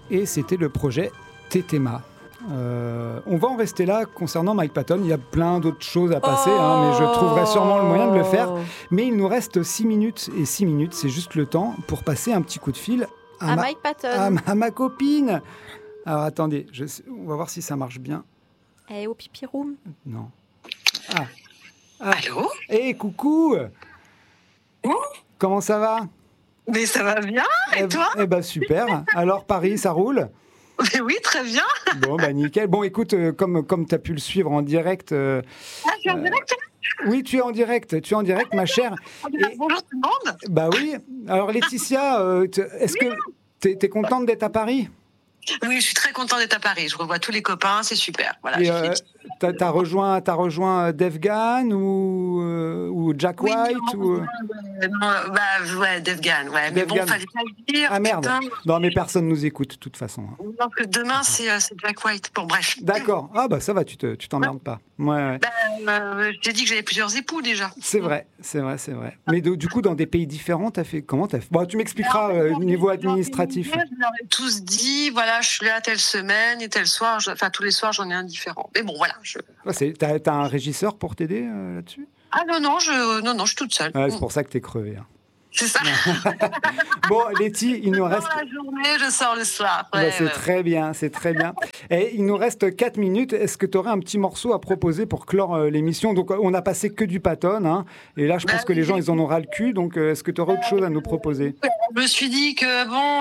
et c'était le projet Tetema. On va en rester là concernant Mike Patton. Il y a plein d'autres choses à passer, mais je trouverai sûrement le moyen de le faire. Mais il nous reste 6 minutes, et 6 minutes, c'est juste le temps pour passer un petit coup de fil à Mike Patton. À ma copine. Alors attendez, on va voir si ça marche bien. Elle est au pipi room. Non. Allô ? Coucou. Comment ça va ? Mais ça va bien, et toi ? Super. Alors Paris, ça roule ? Mais oui, très bien. Bon, nickel. Bon, écoute, comme tu as pu le suivre en direct... je suis en direct ? Oui, tu es en direct, ma chère. Bonjour tout le monde. Oui. Alors Laetitia, est-ce que tu es contente d'être à Paris ? Oui, je suis très contente d'être à Paris. Je revois tous les copains, c'est super. Voilà. Et t'as rejoint Defgan ou Jack White Defgan, ouais. Mais bon, fallait pas le dire. Ah merde. Putain. Non, mais personne nous écoute de toute façon. Non, que demain c'est Jack White. Bon, bref. D'accord. Ah ça va, tu t'emmerdes pas. Ouais. J'ai dit que j'avais plusieurs époux déjà. C'est vrai. Mais du coup, dans des pays différents, comment t'as fait ? Bon, tu m'expliqueras au niveau administratif. Je leur ai tous dit, voilà, je suis là telle semaine et tel soir. Tous les soirs, j'en ai un différent. Mais bon, voilà. T'as un régisseur pour t'aider là-dessus ? Ah non, je suis toute seule. C'est pour ça que t'es crevée. Hein. C'est ça. Bon, Letty, il nous reste... la journée, je sors le soir. Très bien, c'est très bien. Et il nous reste 4 minutes. Est-ce que tu aurais un petit morceau à proposer pour clore l'émission ? Donc, on n'a passé que du Patton. Hein, et là, je pense que les gens, ils en ont ras le cul. Donc, est-ce que tu aurais autre chose à nous proposer ? Je me suis dit que,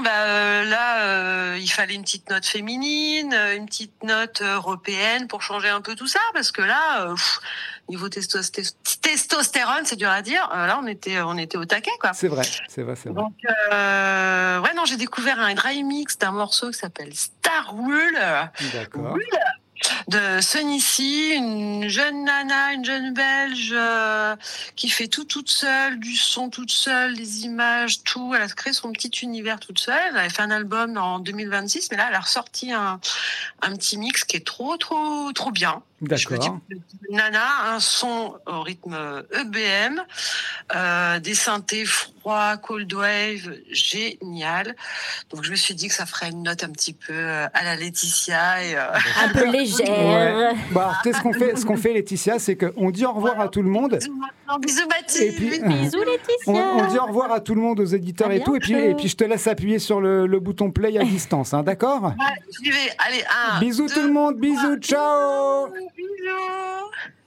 il fallait une petite note féminine, une petite note européenne pour changer un peu tout ça. Parce que là... niveau testostérone, c'est dur à dire. Là, on était au taquet, quoi. C'est vrai. Donc, j'ai découvert un dry mix d'un morceau qui s'appelle Star Wool. D'accord. De Sunny, une jeune nana, une jeune belge qui fait tout toute seule, du son toute seule, des images, tout. Elle a créé son petit univers toute seule. Elle avait fait un album en 2026, mais là, elle a ressorti un petit mix qui est trop bien. D'accord. Nana, un son au rythme EBM, des synthés froids, cold wave, génial. Donc je me suis dit que ça ferait une note un petit peu à la Laetitia et un peu légère. Ouais. Alors, ce qu'on fait, Laetitia, c'est qu'on dit au revoir à tout le monde. Bisous Mathilde. Bisous Laetitia. On dit au revoir à tout le monde, aux éditeurs et tout, et puis je te laisse appuyer sur le bouton play à distance, hein, d'accord ? J'y vais. Allez, bisous tout le monde, bisous, ciao. Bisous.